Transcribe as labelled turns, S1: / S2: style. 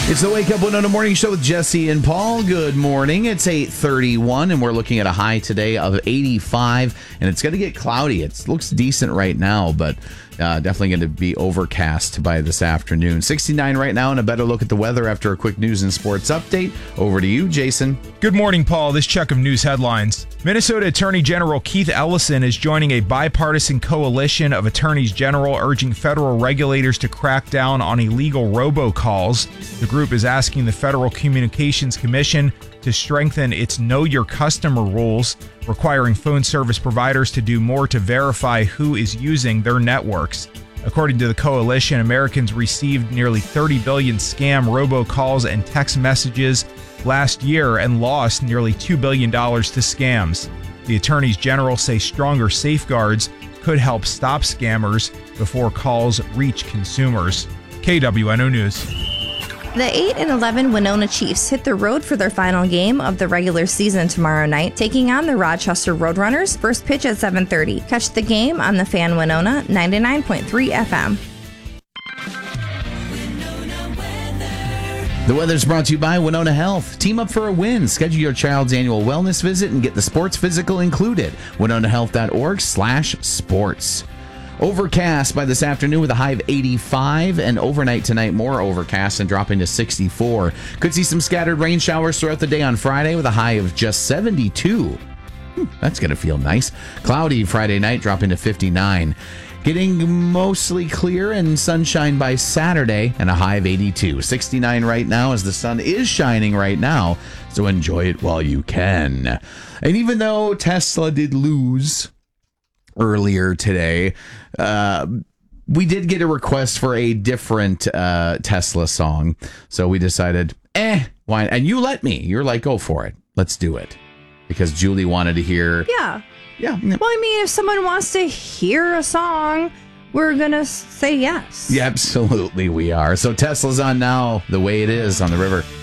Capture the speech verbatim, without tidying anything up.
S1: It's the Wake Up Winona Morning Show with Jesse and Paul. Good morning. It's eight thirty-one, and we're looking at a high today of eighty-five, and it's going to get cloudy. It looks decent right now, but uh, definitely going to be overcast by this afternoon. sixty-nine right now, and a better look at the weather after a quick news and sports update. Over to you, Jason.
S2: Good morning, Paul. This check of news headlines. Minnesota Attorney General Keith Ellison is joining a bipartisan coalition of attorneys general urging federal regulators to crack down on illegal robocalls. The group is asking the Federal Communications Commission to strengthen its Know Your Customer rules, requiring phone service providers to do more to verify who is using their networks. According to the coalition, Americans received nearly thirty billion scam robocalls and text messages last year and lost nearly two billion dollars to scams. The attorneys general say stronger safeguards could help stop scammers before calls reach consumers. K W N O News.
S3: The eight and eleven Winona Chiefs hit the road for their final game of the regular season tomorrow night, taking on the Rochester Roadrunners. First pitch at seven thirty. Catch the game on the Fan Winona ninety-nine point three F M.
S1: The weather's brought to you by Winona Health. Team up for a win. Schedule your child's annual wellness visit and get the sports physical included. winona health dot org slash sports. Overcast by this afternoon with a high of eighty-five, and overnight tonight more overcast and dropping to sixty-four. Could see some scattered rain showers throughout the day on Friday with a high of just seventy-two. Hmm, that's going to feel nice. Cloudy Friday night dropping to fifty-nine. Getting mostly clear and sunshine by Saturday and a high of eighty-two. sixty-nine right now as the sun is shining right now, so enjoy it while you can. And even though Tesla did lose earlier today, uh, we did get a request for a different uh, Tesla song. So we decided, eh, why? And you let me. You're like, go for it. Let's do it. Because Julie wanted to hear.
S3: Yeah.
S1: Yeah.
S3: Well, I mean, if someone wants to hear a song, we're going to say yes.
S1: Yeah, absolutely we are. So Tesla's on now, The Way It Is on the River.